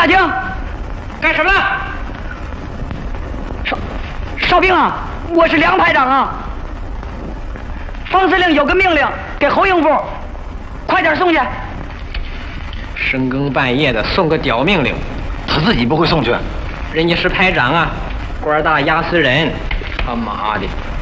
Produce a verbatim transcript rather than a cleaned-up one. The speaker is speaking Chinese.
大警， 干什么了？ 少少兵啊，我是梁排长啊。方司令有个命令给侯应部，快点送去。 深更半夜的送个屌命令， 他自己不会送去。 人家是排长啊，官大压死人，他妈的！